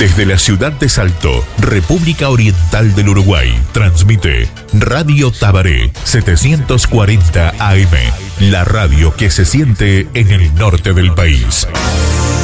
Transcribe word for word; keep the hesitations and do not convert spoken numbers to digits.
Desde la ciudad de Salto, República Oriental del Uruguay, transmite Radio Tabaré setecientos cuarenta A M, la radio que se siente en el norte del país.